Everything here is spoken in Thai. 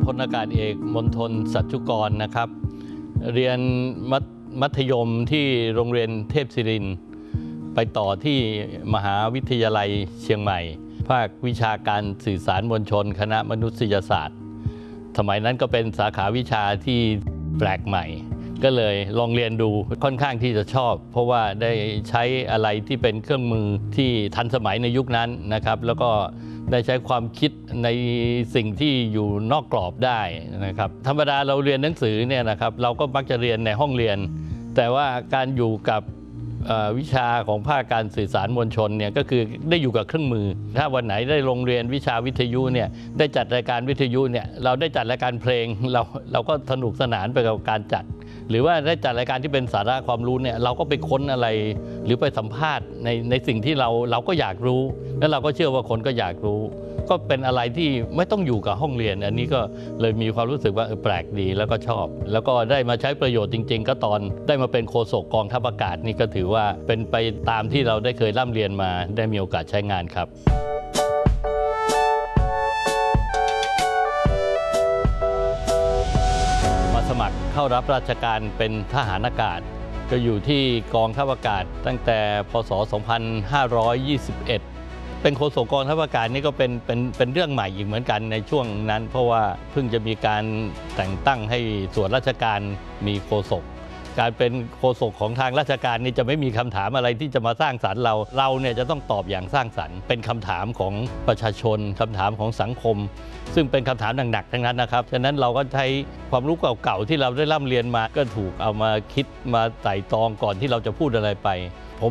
พลอากาศเอกมณฑลสัจจุกรนะครับเรียนมัธยมที่โรงเรียนเทพศิรินทร์ไปต่อที่มหาวิทยาลัยเชียงใหม่ภาควิชาการสื่อสารมวลชนคณะมนุษยศาสตร์สมัยนั้นก็เป็นสาขาวิชาที่แปลกใหม่ก็เลยลองเรียนดูค่อนข้างที่จะชอบเพราะว่าได้ใช้อะไรที่เป็นเครื่องมือที่ทันสมัยในยุคนั้นนะครับแล้วก็ได้ใช้ความคิดในสิ่งที่อยู่นอกกรอบได้นะครับธรรมดาเราเรียนหนังสือเนี่ยนะครับเราก็มักจะเรียนในห้องเรียนแต่ว่าการอยู่กับวิชาของภาคการสื่อสารมวลชนเนี่ยก็คือได้อยู่กับเครื่องมือถ้าวันไหนได้โรงเรียนวิชาวิทยุเนี่ยได้จัดรายการวิทยุเนี่ยเราได้จัดรายการเพลงเราก็สนุกสนานไปกับการจัดหรือว่าได้จัดรายการที่เป็นสาระความรู้เนี่ยเราก็ไปค้นอะไรหรือไปสัมภาษณ์ในสิ่งที่เราก็อยากรู้และเราก็เชื่อว่าคนก็อยากรู้ก็เป็นอะไรที่ไม่ต้องอยู่กับห้องเรียนอันนี้ก็เลยมีความรู้สึกว่าแปลกดีแล้วก็ชอบแล้วก็ได้มาใช้ประโยชน์จริงๆก็ตอนได้มาเป็นโฆษกกองทัพอากาศนี่ก็ถือว่าเป็นไปตามที่เราได้เคยร่ำเรียนมาได้มีโอกาสใช้งานครับสมัครเข้ารับราชการเป็นทหารอากาศก็อยู่ที่กองทัพอากาศตั้งแต่พศ 2521 เป็นโฆษกกองทัพอากาศนี่ก็เป็นเรื่องใหม่อีกเหมือนกันในช่วงนั้นเพราะว่าเพิ่งจะมีการแต่งตั้งให้ส่วนราชการมีโฆษกการเป็นโฆษกของทางราชการนี่จะไม่มีคำถามอะไรที่จะมาสร้างสรรค์เราเนี่ยจะต้องตอบอย่างสร้างสรรค์เป็นคำถามของประชาชนคำถามของสังคมซึ่งเป็นคำถามหนักๆทั้งนั้นนะครับฉะนั้นเราก็ใช้ความรู้เก่าๆที่เราได้ร่ำเรียนมาก็ถูกเอามาคิดมาไต่ตรองก่อนที่เราจะพูดอะไรไป